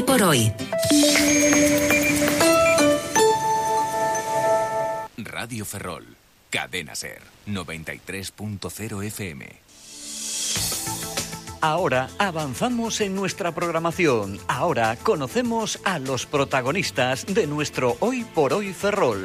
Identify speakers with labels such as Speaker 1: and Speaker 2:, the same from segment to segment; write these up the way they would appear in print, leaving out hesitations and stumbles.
Speaker 1: Hoy por hoy.
Speaker 2: Radio Ferrol, Cadena Ser, 93.0 FM.
Speaker 3: Ahora avanzamos en nuestra programación. Ahora conocemos a los protagonistas de nuestro Hoy por Hoy Ferrol.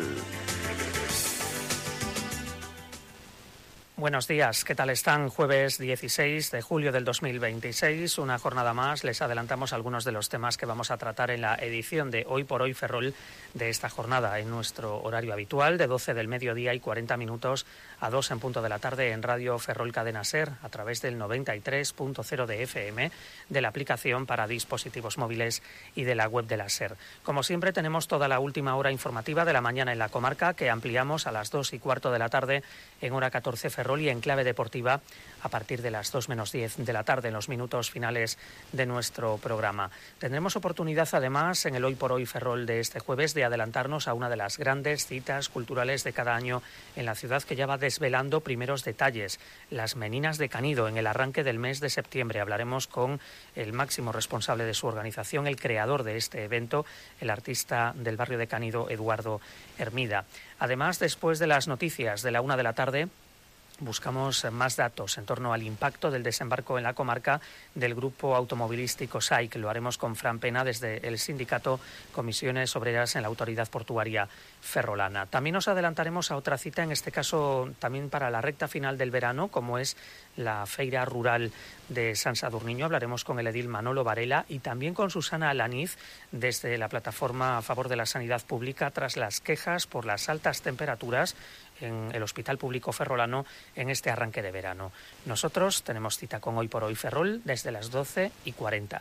Speaker 4: Buenos días, ¿qué tal están? Jueves 16 de julio del 2026, una jornada más. Les adelantamos algunos de los temas que vamos a tratar en la edición de Hoy por Hoy Ferrol de esta jornada, en nuestro horario habitual de 12 del mediodía y 40 minutos a 2 en punto de la tarde en Radio Ferrol Cadena Ser, a través del 93.0 de FM, de la aplicación para dispositivos móviles y de la web de la Ser. Como siempre, tenemos toda la última hora informativa de la mañana en la comarca, que ampliamos a las 2 y cuarto de la tarde en hora 14 Ferrol y en clave deportiva a partir de las 2 menos 10 de la tarde, en los minutos finales de nuestro programa. Tendremos oportunidad, además, en el Hoy por Hoy Ferrol de este jueves, de adelantarnos a una de las grandes citas culturales de cada año en la ciudad, que ya va desvelando primeros detalles, las Meninas de Canido, en el arranque del mes de septiembre. Hablaremos con el máximo responsable de su organización, el creador de este evento, el artista del barrio de Canido, Eduardo Hermida. Además, después de las noticias de la 1 de la tarde, buscamos más datos en torno al impacto del desembarco en la comarca del grupo automovilístico SAIC. Lo haremos con Fran Pena, desde el sindicato Comisiones Obreras en la Autoridad Portuaria Ferrolana. También nos adelantaremos a otra cita, en este caso también para la recta final del verano, como es la Feira Rural de San Sadurniño. Hablaremos con el edil Manolo Varela y también con Susana Alaniz, desde la plataforma a favor de la sanidad pública, tras las quejas por las altas temperaturas en el Hospital Público Ferrolano en este arranque de verano. Nosotros tenemos cita con Hoy por Hoy Ferrol desde las 12:40.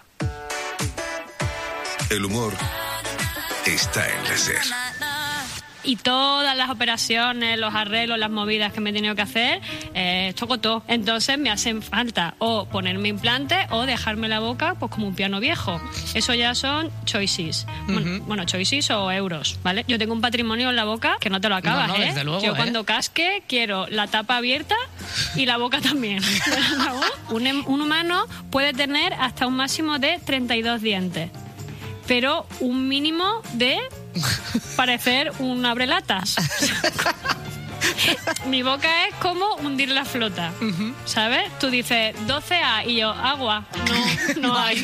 Speaker 5: El humor está en la Ser.
Speaker 6: Y todas las operaciones, los arreglos, las movidas que me he tenido que hacer, toco todo. Entonces me hacen falta o ponerme implante o dejarme la boca pues como un piano viejo. Eso ya son choices. Bueno, choices o euros, ¿vale? Yo tengo un patrimonio en la boca que no te lo acabas,
Speaker 7: no, desde luego,
Speaker 6: Yo cuando casque quiero la tapa abierta y la boca también. Un humano puede tener hasta un máximo de 32 dientes, pero un mínimo de parecer un abrelatas. Mi boca es como hundir la flota, ¿sabes? Tú dices 12A y yo, agua. No hay.